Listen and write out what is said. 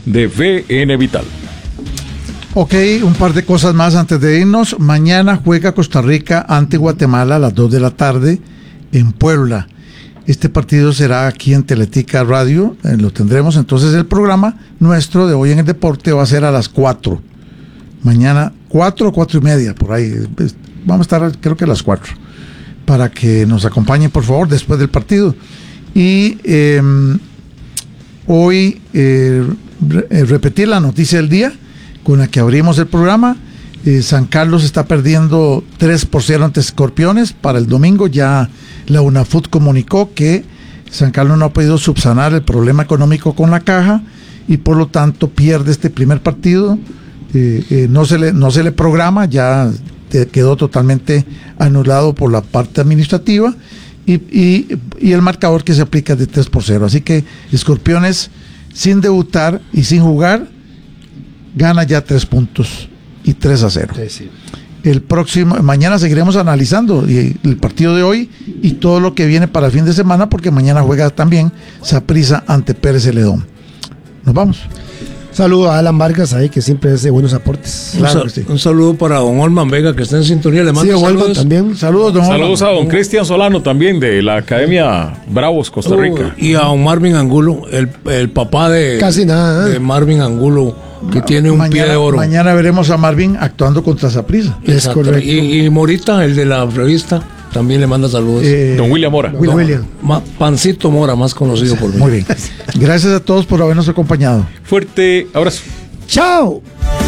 de VN Vital. Ok, un par de cosas más antes de irnos. Mañana juega Costa Rica ante Guatemala a las 2 de la tarde en Puebla. Este partido será aquí en Teletica Radio, lo tendremos. Entonces el programa nuestro de Hoy en el Deporte va a ser a las 4. Mañana 4 o 4 y media, por ahí. Vamos a estar creo que a las 4. Para que nos acompañen, por favor, después del partido. Y hoy repetir la noticia del día con la que abrimos el programa. San Carlos está perdiendo 3-0 ante Escorpiones. Para el domingo ya la UNAFUT comunicó que San Carlos no ha podido subsanar el problema económico con la caja y por lo tanto pierde este primer partido. No se le programa, ya quedó totalmente anulado por la parte administrativa y el marcador que se aplica es de 3-0. Así que Escorpiones, sin debutar y sin jugar, gana ya 3 puntos y 3-0. Sí. Mañana seguiremos analizando el partido de hoy y todo lo que viene para el fin de semana, porque mañana juega también Saprissa ante Pérez Celedón. Nos vamos. Saludo a Alan Vargas ahí, que siempre hace buenos aportes. Claro que sí. Un saludo para don Olman Vega, que está en sintonía. Le mando saludos también. Saludos, don Saludos a don Cristian Solano también de la Academia Bravos Costa Rica. Y a don Marvin Angulo, el papá de casi nada, de Marvin Angulo, que tiene un pie de oro. Mañana veremos a Marvin actuando contra Saprissa. Es correcto. Y Morita, el de la revista, también le manda saludos. Don William Mora. William. Pancito Mora, más conocido por mí. Muy bien. Gracias a todos por habernos acompañado. Fuerte abrazo. ¡Chao!